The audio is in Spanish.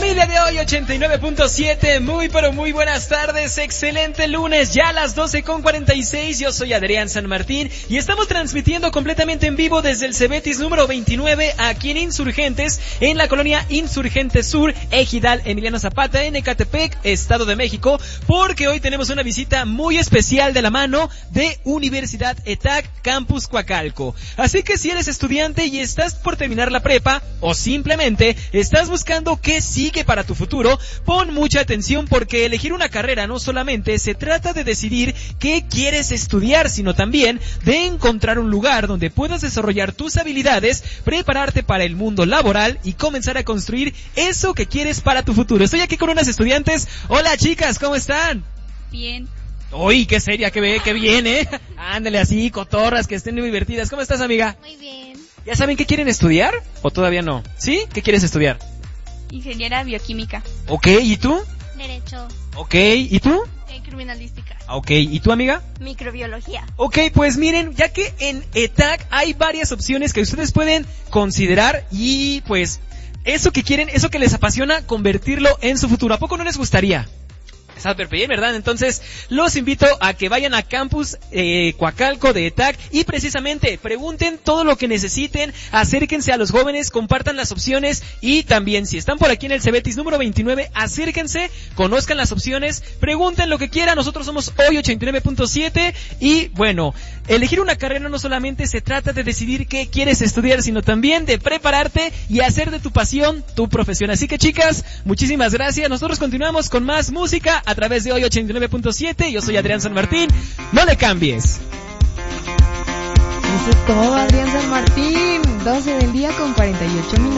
Familia de hoy 89.7, muy pero muy buenas tardes, excelente lunes, ya a las 12:46, yo soy Adrián San Martín y estamos transmitiendo completamente en vivo desde el Cebetis número 29 aquí en Insurgentes, en la colonia Insurgentes Sur, Ejidal Emiliano Zapata, en Ecatepec, Estado de México, porque hoy tenemos una visita muy especial de la mano de Universidad ETAC Campus Coacalco. Así que si eres estudiante y estás por terminar la prepa o simplemente estás buscando qué sigue para tu futuro, pon mucha atención porque elegir una carrera no solamente se trata de decidir qué quieres estudiar, sino también de encontrar un lugar donde puedas desarrollar tus habilidades, prepararte para el mundo laboral y comenzar a construir eso que quieres para tu futuro. Estoy aquí con unas estudiantes. Hola chicas, ¿cómo están? Bien. Uy, qué seria, qué bien, Ándale así, cotorras, que estén muy divertidas. ¿Cómo estás, amiga? Muy bien. ¿Ya saben qué quieren estudiar? ¿O todavía no? ¿Sí? ¿Qué quieres estudiar? Ingeniera bioquímica. Ok, ¿y tú? Derecho. Ok, ¿y tú? Criminalística. Ok, ¿y tú, amiga? Microbiología. Ok, pues miren, ya que en ETAC hay varias opciones que ustedes pueden considerar y pues eso que quieren, eso que les apasiona, convertirlo en su futuro. ¿A poco no les gustaría? Está perfecto, bien, ¿verdad? Entonces, los invito a que vayan a Campus Coacalco de ETAC y precisamente pregunten todo lo que necesiten, acérquense a los jóvenes, compartan las opciones y también si están por aquí en el Cebetis número 29, acérquense, conozcan las opciones, pregunten lo que quieran. Nosotros somos hoy 89.7 y bueno, elegir una carrera no solamente se trata de decidir qué quieres estudiar, sino también de prepararte y hacer de tu pasión tu profesión. Así que chicas, muchísimas gracias. Nosotros continuamos con más música a través de hoy 89.7. Yo soy Adrián San Martín. No le cambies. Eso es todo, Adrián San Martín. 12 del día con 48 minutos.